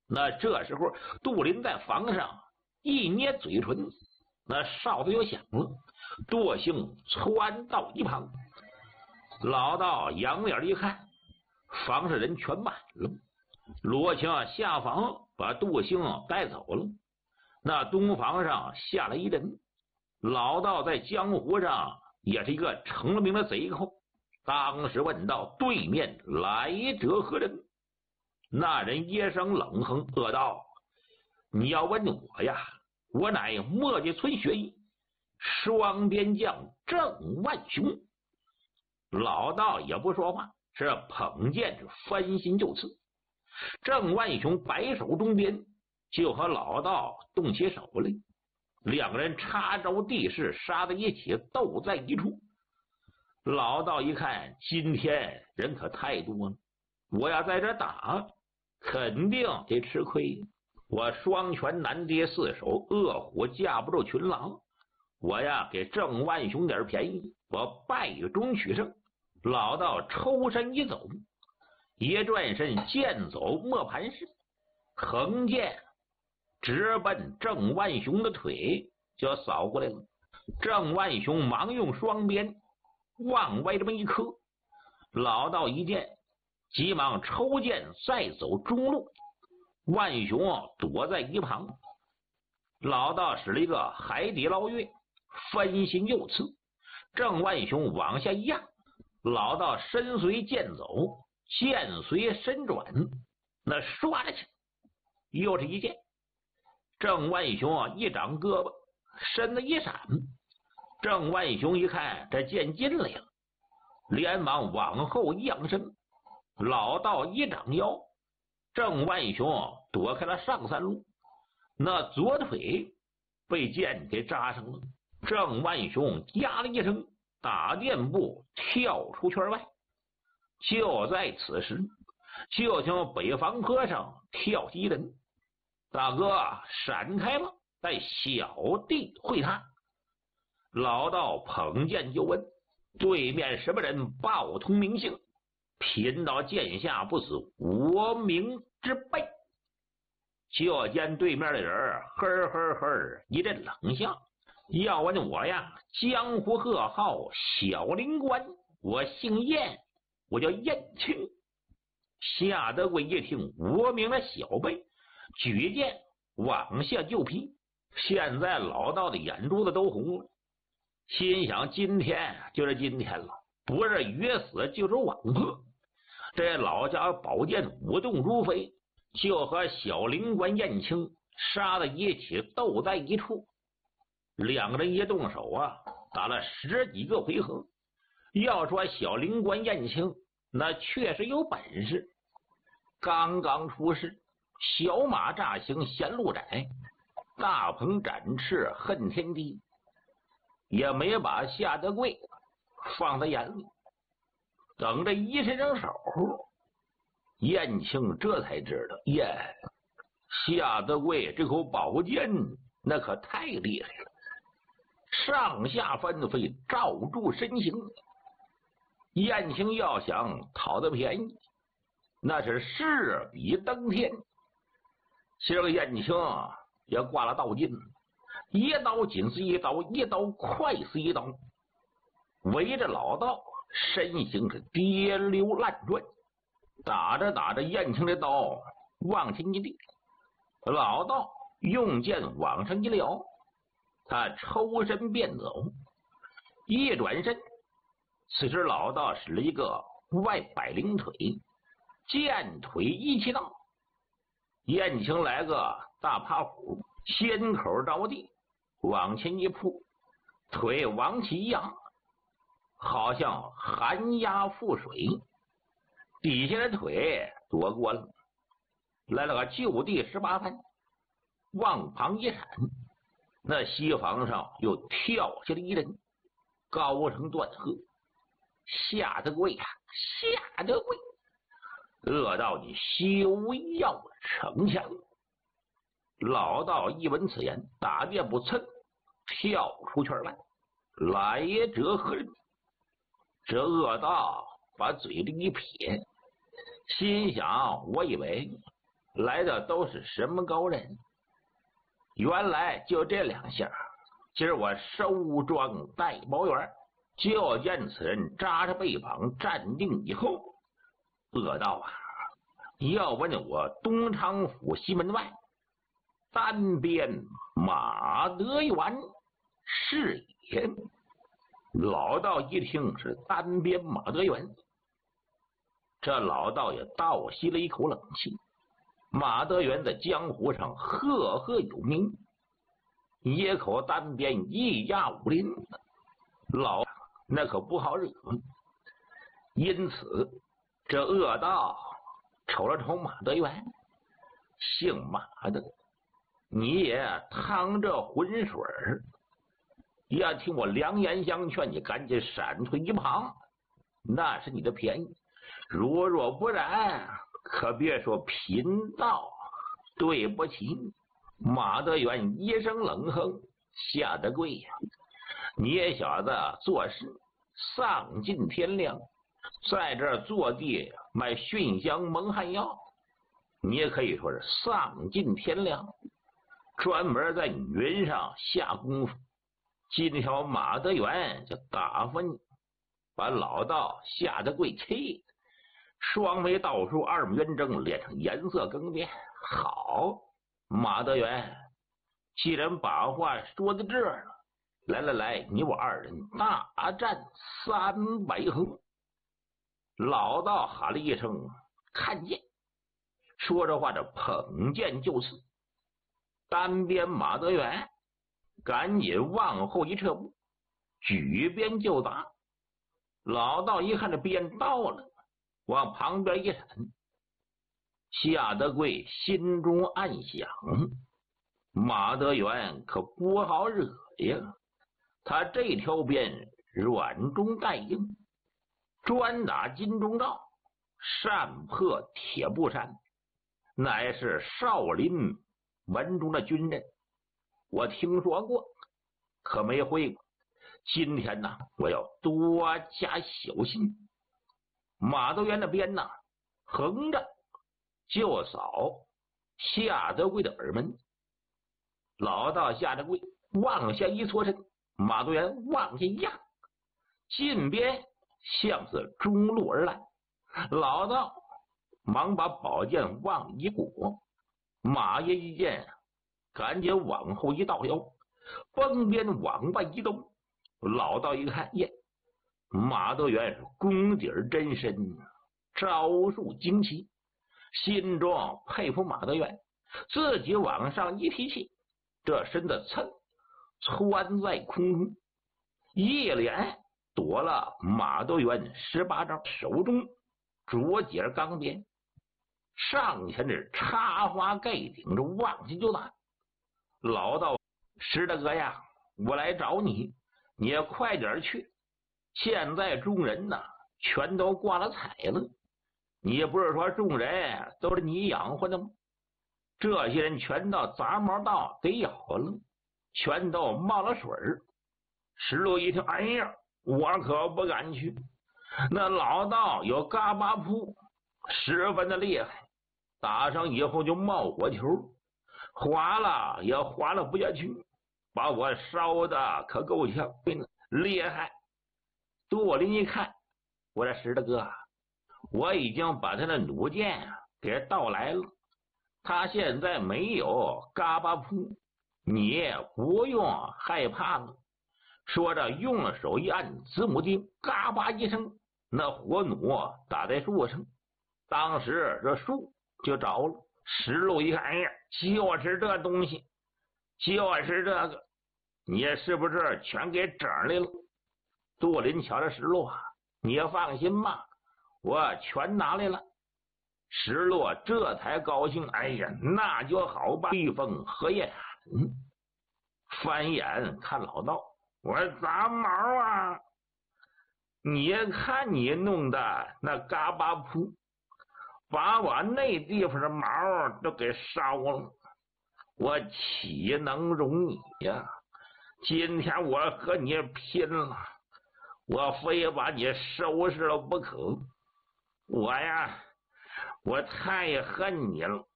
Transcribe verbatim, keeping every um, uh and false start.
那这时候杜林在房上一捏嘴唇，那哨子就响了，舵星窜到一旁。老道仰脸一看，房上人全满了。罗青下房把杜兴带走了。那东房上下了一人，老道在江湖上也是一个成了名的贼寇。当时问道：“对面来者何人？”那人一声冷哼：“恶道，你要问我呀，我乃墨界村学艺双边将郑万雄。”老道也不说话，是捧剑翻心就刺。郑万雄摆手中鞭，就和老道动起手来，两个人插招地势，杀在一起，斗在一处。老道一看，今天人可太多了，我要在这打，肯定得吃亏。我双拳难敌四手，恶虎架不住群狼。我呀，给郑万雄点便宜，我败中取胜。老道抽身一走，一转身，剑走磨盘式，横剑直奔郑万雄的腿就扫过来了。郑万雄忙用双鞭往外这么一磕，老道一见，急忙抽剑再走中路。万雄躲在一旁，老道使了一个海底捞月，分心右刺，郑万雄往下一压，老道身随剑走，剑随身转，那唰了去，又是一剑。郑万雄啊，一掌胳膊，身子一闪，郑万雄一看这剑进来了，连忙往后一仰身，老道一掌腰，郑万雄躲开了上三路，那左腿被剑给扎上了。郑万雄呀了一声，打垫步跳出圈外。就在此时，就听北方坡上跳起一人：“大哥，闪开了，带小弟会他。”老道捧剑就问：“对面什么人？报通名姓。”贫道剑下不死无名之辈。就见对面的人呵呵呵一阵冷笑：“要问我呀，江湖贺号小灵官，我姓燕，我叫燕青。”夏德贵一听无名的小辈，举剑往下就劈。现在老道的眼珠子都红了，心想今天就是今天了，不是鱼死就是网破。这老家宝剑舞动如飞，就和小灵官燕青杀在一起，斗在一处。两个人一动手啊，打了十几个回合。要说小灵官燕青那确实有本事，刚刚出世，小马乍行嫌路窄，大鹏展翅恨天低，也没把夏德贵放在眼里。等着一伸上手，燕青这才知道，耶，夏德贵这口宝剑那可太厉害了，上下翻飞，罩住身形。燕青要想讨得便宜，那是势比登天。这个燕青也挂了道劲，一刀紧似一刀，一刀快似一刀，围着老道身形是跌溜烂转。打着打着，燕青的刀往前一立，老道用剑往上一撩，他抽身便走，一转身，此时老道使了一个外摆灵腿，剑腿一起到，燕青来个大趴虎，先口着地，往前一扑，腿往起一扬，好像寒鸦覆水，底下的腿躲过了，来了个就地十八翻，往旁一闪，那西房上又跳下了一人，高声断喝：“夏德贵呀，夏德贵，恶道你休要逞强！”老道一闻此言，打垫步噌跳出圈外。来者何人？这恶道把嘴里一撇，心想：我以为来的都是什么高人？原来就这两下。今儿我收庄带包圆，就见此人扎着背膀站定以后，恶道啊！要问我东昌府西门外单边马德元是也。老道一听是单边马德元，这老道也倒吸了一口冷气。马德元在江湖上赫赫有名，野口单边一压武林，老那可不好惹。因此这恶道瞅了瞅马德元，姓马的，你也趟这浑水，要听我良言相劝，你赶紧闪退一旁，那是你的便宜。如若不然，可别说贫道对不起。马德元一声冷哼，吓得贵呀！你小子做事丧尽天良，在这儿坐地卖熏香蒙汗药，你也可以说是丧尽天良，专门在女人上下功夫。今天我马德元就打发你，把老道吓得贵气，双眉倒竖，二目圆睁，脸上颜色更变。好，马德元，既然把话说到这儿了，来来来，你我二人大战三百合。老道喊了一声看剑，说着话，这捧剑就刺。单边马德元赶紧往后一撤步，举鞭就打。老道一看这鞭到了，往旁边一闪。夏德贵心中暗想，马德元可不好惹呀，他这条鞭软中带硬，专打金钟罩，善破铁布衫，乃是少林门中的军人。我听说过，可没会过。今天呢，我要多加小心。马德元的鞭呢，横着就扫夏德贵的耳门。老道夏德贵往下一搓身，马德元往下一压，近边向此中路而来。老道忙把宝剑往一裹，马爷一见，赶紧往后一倒腰，崩鞭往外一动。老道一看，耶，马德元是功底真深，招数精奇，心中佩服马德元，自己往上一提气，这身子噌窜在空中，一连躲了马德元十八招，手中着节钢鞭，上前是插花盖顶着往下就打。老道，石大哥呀，我来找你，你也快点去。现在众人呐，全都挂了彩了。你不是说众人都是你养活的吗？这些人全到杂毛道给咬了，全都冒了水儿。石路一听，哎呀，我可不敢去。那老道有嘎巴扑，十分的厉害，打上以后就冒火球，滑了也滑了不下去，把我烧的可够呛，厉害。杜林一看，我说石大哥，我已经把他的弩箭给盗来了，他现在没有嘎巴扑，你也不用害怕了。说着用了手一按子母钉，嘎巴一声，那火弩打在树上，当时这树就着了。石路一看，哎呀，就是这东西，就是这个，你是不是全给整来了？杜林瞧着石路啊，你也放心吧，我全拿来了。石路这才高兴，哎呀，那就好吧。一风荷叶喊，翻眼看老道，我说杂毛啊，你看你弄的那嘎巴扑，把我那地方的毛都给烧了，我岂能容你呀？今天我和你拼了，我非把你收拾了不可。我呀，我太恨你了，